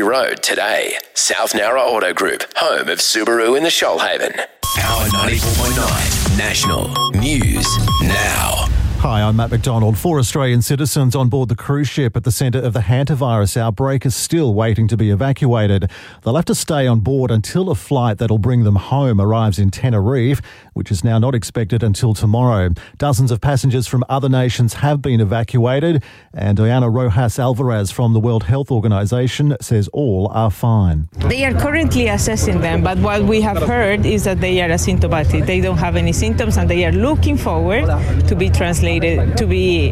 Road today. South Nowra Auto Group, home of Subaru in the Shoalhaven. Power 94.9 National News Now. Hi, I'm Matt McDonald. 4 Australian citizens on board the cruise ship at the centre of the hantavirus outbreak are still waiting to be evacuated. They'll have to stay on board until a flight that'll bring them home arrives in Tenerife, which is now not expected until tomorrow. Dozens of passengers from other nations have been evacuated, and Diana Rojas Alvarez from the World Health Organization says all are fine. They are currently assessing them, but what we have heard is that they are asymptomatic. They don't have any symptoms, and they are looking forward to be translated, to be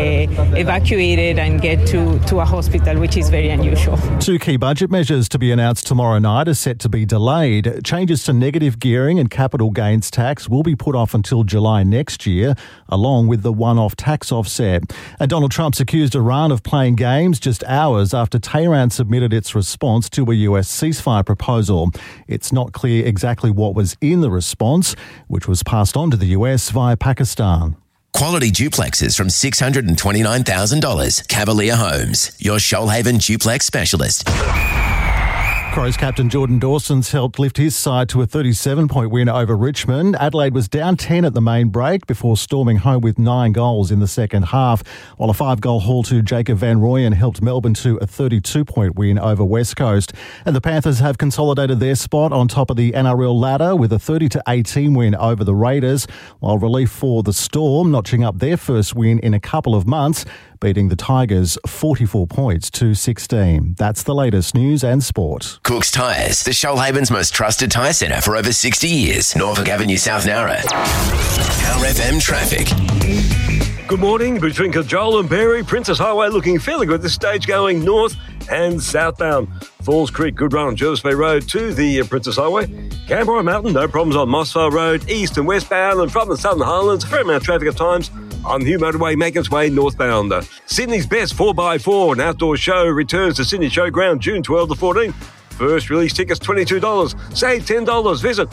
evacuated and get to a hospital, which is very unusual. 2 key budget measures to be announced tomorrow night are set to be delayed. Changes to negative gearing and capital gains tax will be put off until July next year, along with the one-off tax offset. And Donald Trump's accused Iran of playing games just hours after Tehran submitted its response to a US ceasefire proposal. It's not clear exactly what was in the response, which was passed on to the US via Pakistan. Quality duplexes from $629,000. Cavalier Homes, your Shoalhaven duplex specialist. Crows captain Jordan Dawson's helped lift his side to a 37-point win over Richmond. Adelaide was down 10 at the main break before storming home with 9 goals in the second half, while a 5-goal haul to Jacob Van Rooyen helped Melbourne to a 32-point win over West Coast. And the Panthers have consolidated their spot on top of the NRL ladder with a 30-18 win over the Raiders, while relief for the Storm notching up their first win in a couple of months, beating the Tigers 44 points to 16. That's the latest news and sport. Cook's Tyres, the Shoalhaven's most trusted tyre centre for over 60 years. Norfolk Avenue, South Nowra. Power FM traffic. Good morning. Between Cajole and Berry, Princess Highway looking fairly good this stage going north and southbound. Falls Creek, good run on Jervis Bay Road to the Princess Highway. Canberra Mountain, no problems on Mossvale Road, east and westbound, and from the Southern Highlands, a fair amount of traffic at times on the Hugh Motorway, Mackens Way, northbound. Sydney's best 4x4 and outdoor show returns to Sydney Showground June 12 to 14. First release tickets $22. Save $10. Visit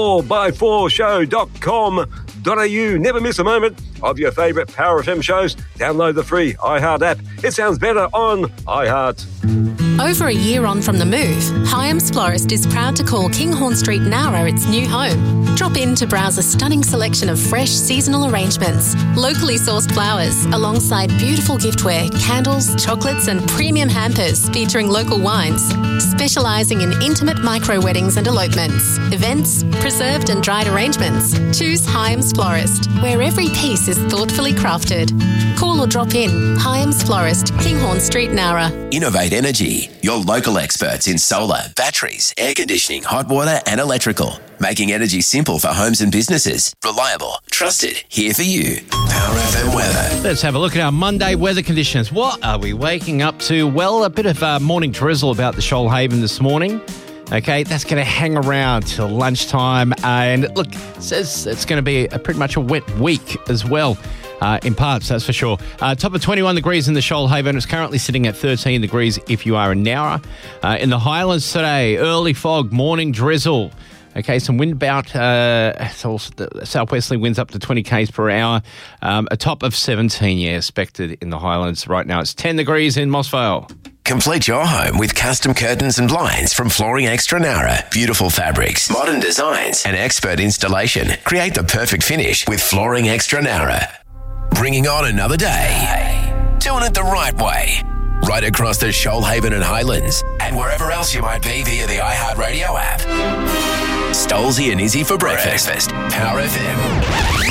4x4show.com.au. Never miss a moment of your favourite Power FM shows. Download the free iHeart app. It sounds better on iHeart. Over a year on from the move, Hyams Florist is proud to call Kinghorn Street Nowra its new home. Drop in to browse a stunning selection of fresh seasonal arrangements, locally sourced flowers, alongside beautiful giftware, candles, chocolates and premium hampers featuring local wines. Specialising in intimate micro-weddings and elopements, events, preserved and dried arrangements. Choose Hyams Florist, where every piece is thoughtfully crafted. Call or drop in. Hyams Florist, Kinghorn Street, Nowra. Innovate Energy, your local experts in solar, batteries, air conditioning, hot water and electrical. Making energy simple for homes and businesses. Reliable, trusted, here for you. Power FM weather. Let's have a look at our Monday weather conditions. What are we waking up to? Well, a bit of morning drizzle about the Shoalhaven this morning. Okay, that's going to hang around till lunchtime. And look, it says it's going to be pretty much a wet week as well. In parts, that's for sure. Top of 21 degrees in the Shoalhaven. It's currently sitting at 13 degrees if you are in Nowra. In the Highlands today, early fog, morning drizzle. Okay, some wind about, southwesterly winds up to 20 k's per hour. A top of 17, expected in the Highlands. Right now it's 10 degrees in Mossvale. Complete your home with custom curtains and blinds from Flooring Extra Nowra. Beautiful fabrics, modern designs, and expert installation. Create the perfect finish with Flooring Extra Nowra. Bringing on another day. Doing it the right way. Right across the Shoalhaven and Highlands, and wherever else you might be via the iHeartRadio app. Stolzy and Izzy for breakfast. Power FM.